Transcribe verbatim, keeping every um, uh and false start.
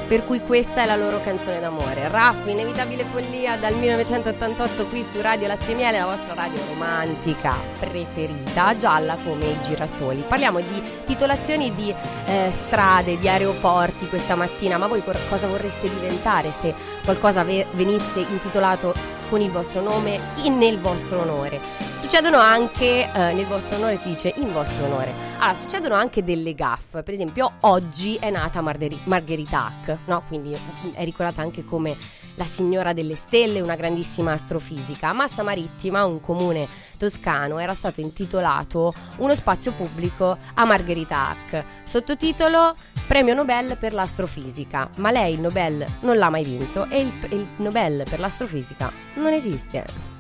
per cui questa è la loro canzone d'amore. Raffo, Inevitabile Follia, dal millenovecentottantotto qui su Radio Latte e Miele, la vostra radio romantica preferita, gialla come i girasoli. Parliamo di titolazioni di eh, strade, di aeroporti questa mattina, ma voi cosa vorreste diventare se qualcosa ve- venisse intitolato con il vostro nome e nel vostro onore? Succedono anche, eh, nel vostro onore si dice in vostro onore, allora succedono anche delle gaffe. Per esempio oggi è nata Margher- Margherita Hack, no? Quindi è ricordata anche come la signora delle stelle, una grandissima astrofisica. A Massa Marittima, un comune toscano, era stato intitolato uno spazio pubblico a Margherita Hack, sottotitolo Premio Nobel per l'astrofisica, ma lei il Nobel non l'ha mai vinto e il, il Nobel per l'astrofisica non esiste.